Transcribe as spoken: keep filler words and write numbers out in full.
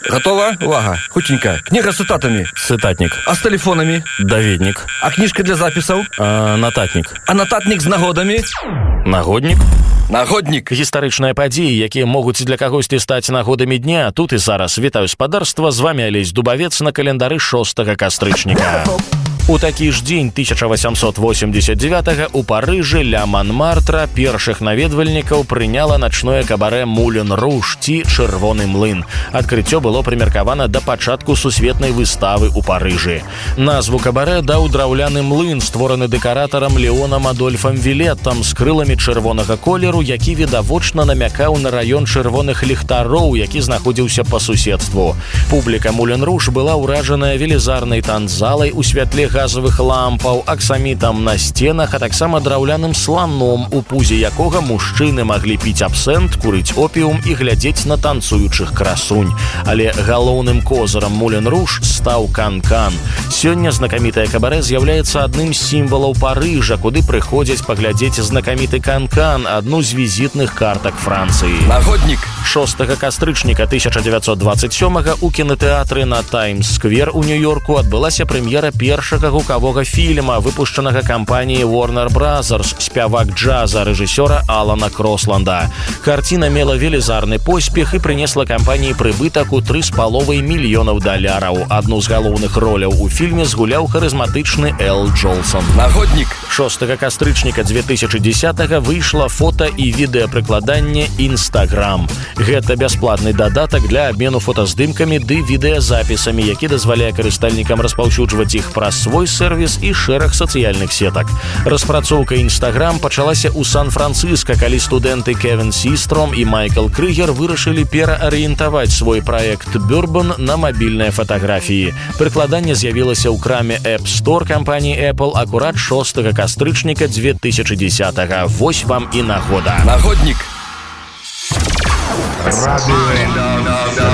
Готова? Увага. Хутенько. Книга с цитатами. Цитатник. А с телефонами? Даведник. А книжка для записаў? А, нататник. А нататник з нагодамі? Нагодник. Нагодник. Гістарычныя падзеі, якія могуць для кагосьці стаць нагодамі дня. Тут і зараз. Вітаю спадарства. З вами Алесь Дубавец на календары шостага кастрычніка. У такі ж дзень тысяча восемьсот восемьдесят девятого у Парыжы ля Манмартра першых наведвальнікаў прыняла начное кабарэ «Мулен Руж» ці «Чырвоны млын». Адкрыццё было прымеркавана да пачатку сусветнай выставы ў Парыжы. Назву кабарэ даў драўляны млын, створаны дэкаратарам Леонам Адольфам Вілетам з крыламі чырвонага колеру, які відавочна намякаў на раён чырвоных ліхтароў, які знаходзіўся па суседству. Публіка «Мулен Руж» была ўражаная велізарнай танцзалай у святле газовых лампаў, аксамітам на сценах, а таксама драўляным сланом, у пузе якога мужчыны маглі піць абсэнт, курыць опіум і глядзець на танцуючых красунь. Але галоўным козырам «Мулен Руж» стаў канкан. Сёння знакамітае кабарэ з'яўляецца адным з сімвалаў Парыжа, куды прыходзяць паглядзець знакаміты канкан, адну з візітных картак Францыі. Нагодник. шостага кастрычніка тысяча девятьсот двадцать сёмага у кінатэатры на Таймс-сквер у Нью-Йорку адбылася прэм'ера першага гукавога фільма, выпушчанага кампаніяй Warner Brothers, спявак джаза рэжысёра Алана Кросланда. Карціна мела велізарны поспех і прынесла кампаніі прыбытак у тры з паловай мільёнаў даляраў. Адну з галоўных роляў у фільме згуляў харызматычны Эл Джолсон. Нагодник. шостага кастрычніка две тысячи десятого выйшла фота і відэапрыкладанне Instagram. Гэта бясплатны дадатак для абмену фотаздымкамі ды відэазапісамі, які дазваляе карыстальнікам распаўсюджваць іх праз свой сервіс і шэраг сацыяльных сетак. Распрацоўка Instagram пачалася ў Сан-Францыска, калі студэнты Кевін Систром і Майкл Крыгер вырашылі пераарыентаваць свой праект Bourbon на мабільныя фатаграфіі. Прыкладанне з'явілася ў краме App Store кампаніі Apple акурат шостага кастрычніка две тысячи десятого. Вось вам і нагода. Нагодник. Radio